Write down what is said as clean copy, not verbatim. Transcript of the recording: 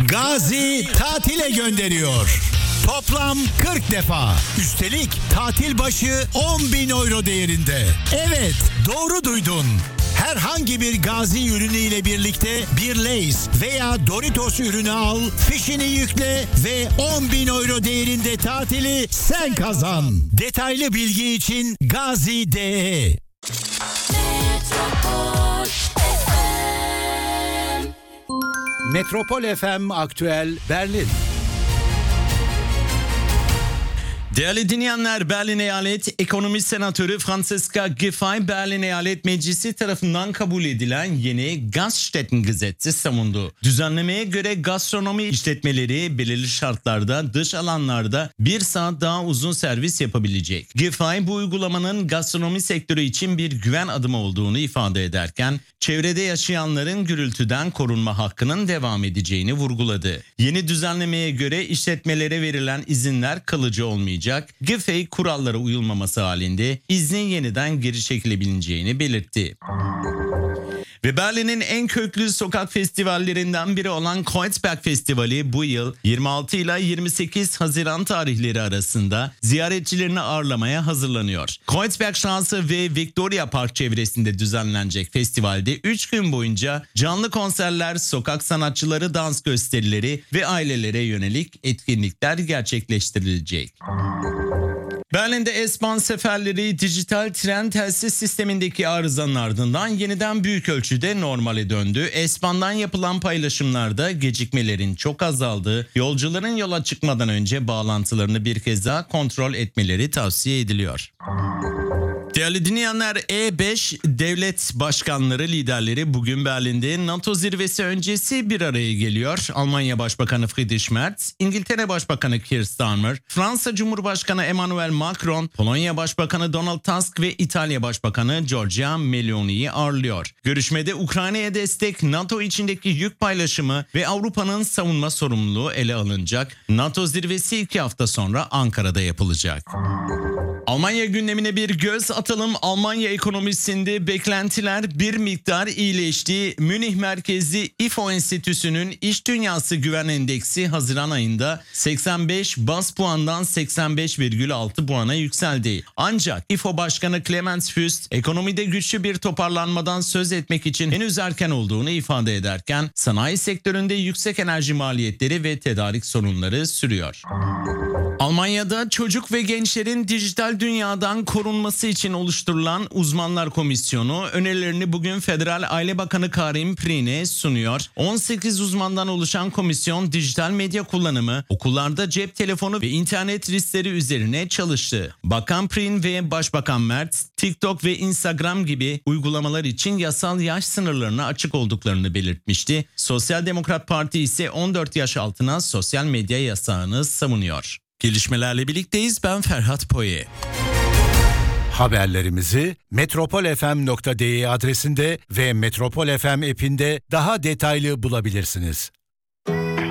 Gazi tatile gönderiyor. Toplam 40 defa. Üstelik tatil başı 10.000 euro değerinde. Evet, doğru duydun. Herhangi bir Gazi ürünü ile birlikte bir Lay's veya Doritos ürünü al, fişini yükle ve 10.000 euro değerinde tatili sen kazan. Detaylı bilgi için Gazi.de. Metropol FM Aktüel Berlin. Değerli dinleyenler, Berlin Eyalet Ekonomi Senatörü Franziska Giffey, Berlin Eyalet Meclisi tarafından kabul edilen yeni Gaststättengesetz'i savundu. Düzenlemeye göre gastronomi işletmeleri belirli şartlarda dış alanlarda 1 saat daha uzun servis yapabilecek. Giffey bu uygulamanın gastronomi sektörü için bir güven adımı olduğunu ifade ederken çevrede yaşayanların gürültüden korunma hakkının devam edeceğini vurguladı. Yeni düzenlemeye göre işletmelere verilen izinler kalıcı olmayacak. Giffey kurallara uyulmaması halinde iznin yeniden geri çekilebileceğini belirtti. Ve Berlin'in en köklü sokak festivallerinden biri olan Kreuzberg Festivali bu yıl 26 ile 28 Haziran tarihleri arasında ziyaretçilerini ağırlamaya hazırlanıyor. Kreuzbergstraße ve Victoria Park çevresinde düzenlenecek festivalde 3 gün boyunca canlı konserler, sokak sanatçıları dans gösterileri ve ailelere yönelik etkinlikler gerçekleştirilecek. Berlin'de S-Bahn seferleri dijital tren telsiz sistemindeki arızanın ardından yeniden büyük ölçüde normale döndü. S-Bahn'dan yapılan paylaşımlarda gecikmelerin çok azaldığı, yolcuların yola çıkmadan önce bağlantılarını bir kez daha kontrol etmeleri tavsiye ediliyor. Değerli dinleyenler, E5 devlet başkanları, liderleri bugün Berlin'de NATO zirvesi öncesi bir araya geliyor. Almanya Başbakanı Friedrich Merz, İngiltere Başbakanı Keir Starmer, Fransa Cumhurbaşkanı Emmanuel Macron, Polonya Başbakanı Donald Tusk ve İtalya Başbakanı Giorgia Meloni'yi ağırlıyor. Görüşmede Ukrayna'ya destek, NATO içindeki yük paylaşımı ve Avrupa'nın savunma sorumluluğu ele alınacak. NATO zirvesi 2 hafta sonra Ankara'da yapılacak. Almanya gündemine bir göz atalım. Almanya ekonomisinde beklentiler bir miktar iyileşti. Münih merkezli İFO Enstitüsü'nün İş Dünyası Güven Endeksi Haziran ayında 85 baz puandan 85,6 puana yükseldi. Ancak İFO Başkanı Clemens Füst ekonomide güçlü bir toparlanmadan söz etmek için henüz erken olduğunu ifade ederken sanayi sektöründe yüksek enerji maliyetleri ve tedarik sorunları sürüyor. Almanya'da çocuk ve gençlerin dijital dünyadan korunması için oluşturulan Uzmanlar Komisyonu önerilerini bugün Federal Aile Bakanı Karim Prin'e sunuyor. 18 uzmandan oluşan komisyon dijital medya kullanımı, okullarda cep telefonu ve internet riskleri üzerine çalıştı. Bakan Prin ve Başbakan Merz, TikTok ve Instagram gibi uygulamalar için yasal yaş sınırlarına açık olduklarını belirtmişti. Sosyal Demokrat Parti ise 14 yaş altına sosyal medya yasağını savunuyor. Gelişmelerle birlikteyiz. Ben Ferhat Poye. Haberlerimizi metropolfm.de adresinde ve Metropol FM app'inde daha detaylı bulabilirsiniz.